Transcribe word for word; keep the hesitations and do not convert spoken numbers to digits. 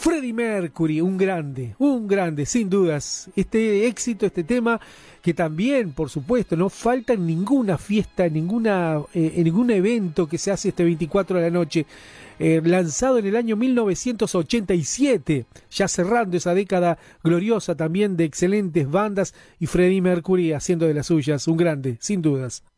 Freddie Mercury, un grande, un grande, sin dudas. Este éxito, este tema, que también, por supuesto, no falta en ninguna fiesta, en, ninguna, eh, en ningún evento que se hace este veinticuatro de la noche. Eh, lanzado en el año mil novecientos ochenta y siete, ya cerrando esa década gloriosa también de excelentes bandas, y Freddie Mercury haciendo de las suyas, un grande, sin dudas.